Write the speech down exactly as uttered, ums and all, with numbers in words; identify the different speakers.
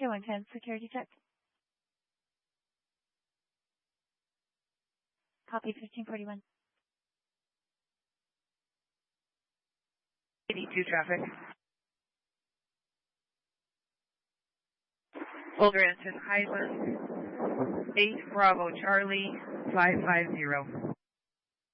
Speaker 1: K one ten, security check. Copy fifteen forty-one.
Speaker 2: eighty-two traffic. Boulder Ensign Highland, eight Bravo Charlie, five five zero.